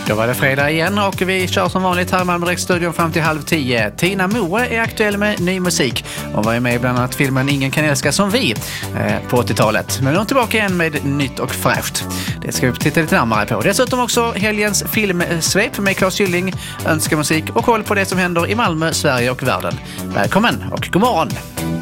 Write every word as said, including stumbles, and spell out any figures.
Då var det fredag igen och vi kör som vanligt här i Malmö Direkt-studion fram till halv tio. Tina Moe är aktuell med ny musik och var med i bland annat filmen Ingen kan älska som vi eh, på åttiotalet. Men nu är hon tillbaka igen med nytt och fräscht. Det ska vi titta lite närmare på. Dessutom också helgens filmsvep med Claes Gylling, önskemusik och koll på det som händer i Malmö, Sverige och världen. Välkommen och god morgon!